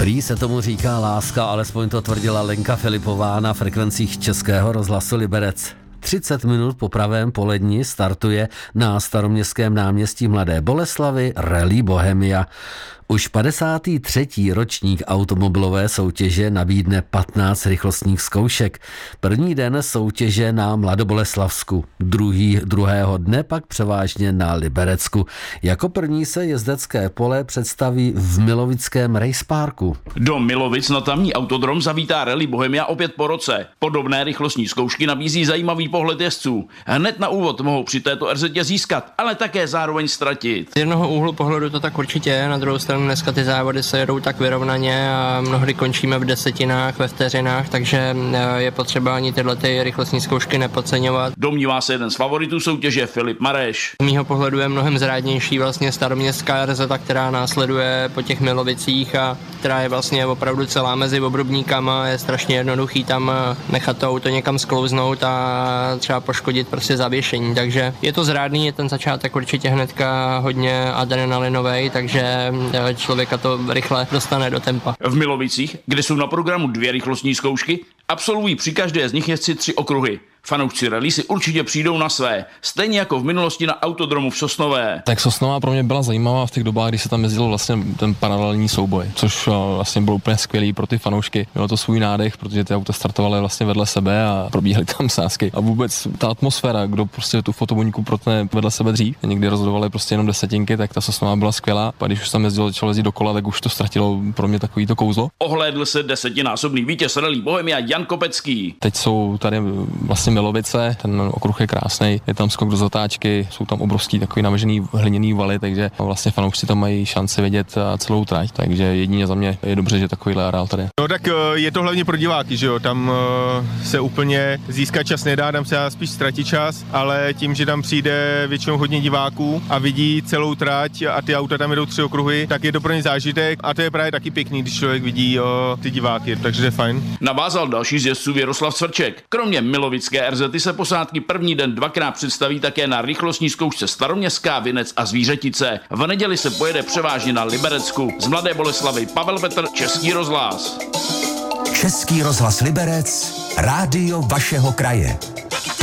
Prý se tomu říká láska, alespoň to tvrdila Lenka Filipová na frekvencích Českého rozhlasu Liberec. 30 minut po pravém poledni startuje na Staroměstském náměstí Mladé Boleslavi Rally Bohemia. Už 53. ročník automobilové soutěže nabídne 15 rychlostních zkoušek. První den soutěže na Mladoboleslavsku, druhého dne pak převážně na Liberecku. Jako první se jezdecké pole představí v Milovickém raceparku. Do Milovic na tamní autodrom zavítá Rally Bohemia opět po roce. Podobné rychlostní zkoušky nabízí zajímavý pohled jezdců. Hned na úvod mohou při této RZtě získat, ale také zároveň ztratit. Z jednoho úhlu pohledu to tak určitě je, na druhou stranu dneska ty závody se jedou tak vyrovnaně a mnohdy končíme v desetinách, ve vteřinách, takže je potřeba ani tyhle rychlostní zkoušky nepodceňovat. Domnívá se jeden z favoritů soutěže Filip Mareš. Z mýho pohledu je mnohem zrádnější vlastně staroměstská RZta, která následuje po těch Milovicích a která je vlastně opravdu celá mezi obrubníkama, je strašně jednoduchý tam nechat to auto někam sklouznout a třeba poškodit prostě zavěšení, takže je to zrádný, je ten začátek určitě hnedka hodně adrenalinový, takže člověka to rychle dostane do tempa. V Milovicích, kde jsou na programu 2 rychlostní zkoušky, absolvují při každé z nich jezdci 3 okruhy. Fanoušci rally si určitě přijdou na své, stejně jako v minulosti na autodromu v Sosnové. Tak Sosnová pro mě byla zajímavá v těch dobách, kdy se tam jezdilo vlastně ten paralelní souboj, což vlastně bylo úplně skvělý pro ty fanoušky. Mělo to svůj nádech, protože ty auta startovaly vlastně vedle sebe a probíhaly tam sázky. A vůbec ta atmosféra, kdo prostě tu fotobuňku protne vedle sebe dřív, někdy rozhodovali prostě jenom desetinky, tak ta Sosnová byla skvělá. A když už tam začalo jezdit dokola, tak už to ztratilo pro mě takový to kouzlo. Ohlédl se 10násobný vítěz Rally Bohemia Jan Kopecký. Teď jsou tady vlastně Milovice, ten okruh je krásný, je tam skok do zatáčky, jsou tam obrovský takový navržený hliněný valy, takže vlastně fanoušci tam mají šanci vidět celou trať, takže jedině za mě je dobře, že takovýhle areál tady. No tak je to hlavně pro diváky, že jo, tam se úplně získat čas nedá, tam se dá spíš ztratit čas, ale tím, že tam přijde většinou hodně diváků a vidí celou trať a ty auta tam jedou 3 okruhy, tak je to pro ně zážitek a to je právě taky pěkný, když člověk vidí ty diváky, takže je fajn. Navázal další z jezdců Jaroslav Cvrček. Kromě Milovické RZty se posádky první den 2krát představí také na rychlostní zkoušce Staroměstská, Vinec a Zvířetice. V neděli se pojede převážně na Liberecku. Z Mladé Boleslavy Pavel Petr, Český rozhlas. Český rozhlas Liberec, rádio vašeho kraje.